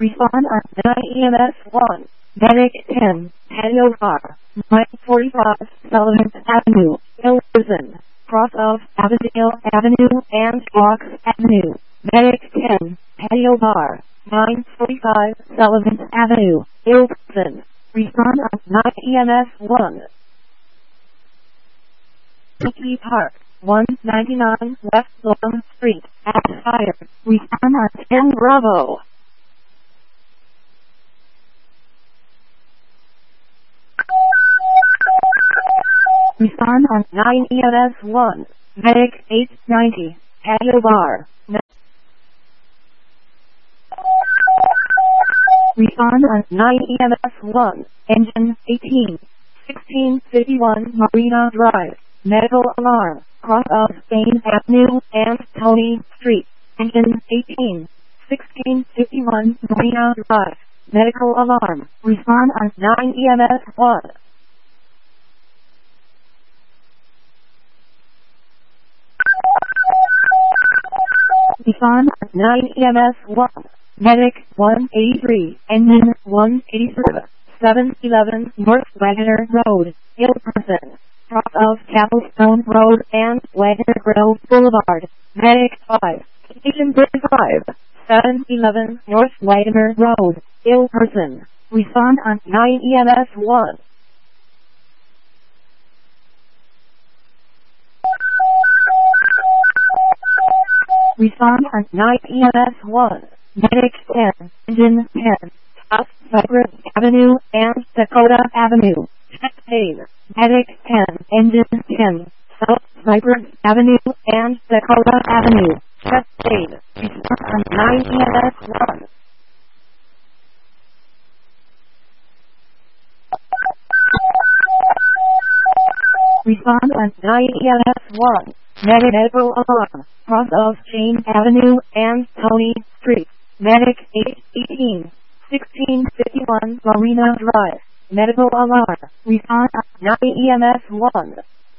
Respond on 9 EMS 1. Medic 10. Patio Bar. Mike 45. Sullivan Avenue. Hill Prison. Cross of Avondale Avenue and Fox Avenue. Medic 10. Patio Bar. 945 Sullivan Avenue. Hill Prison. Respond on 9 EMS 1. Tiki Park. 199 West Long Street. At fire. Respond on 10 Bravo. Respond on 9 EMS 1. Medic 890. Patio Bar. Respond on 9 EMS 1. Engine 18. 1651 Marina Drive. Medical alarm. Cross of Spain Avenue and Tony Street. Engine 18. 1651 Marina Drive. Medical alarm. Respond on 9 EMS 1. Respond on 9 EMS 1. Medic 183, Engine 187, 711 North Wagner Road, Hill Prison, cross of Capelstone Road and Wagner Grove Boulevard. Medic 5, Station 35, 711 North Wagner Road, Hill Prison. Respond on 9 EMS 1. Respond on 9 EMS 1. Medic 10, Engine 10, South Cypress Avenue and Dakota Avenue, Chastain. Medic 10, Engine 10, South Cypress Avenue and Dakota Avenue, Chastain. Respond on 9 EMS 1. Respond on 9 EMS 1. Medical alarm. Cross of Jane Avenue and Tony Street. Medic 818, 1651 Marina Drive. Medical alarm. Respond on 9 EMS 1.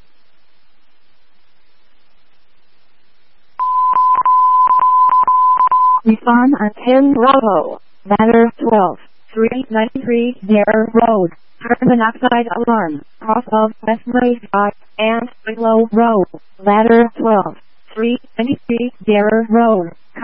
Respond on 10 Bravo. Ladder 12, 393 Dare Road. Carbon monoxide alarm. Cross of Westbury Drive and Wicklow Road. Ladder 12, 393 Dare Road.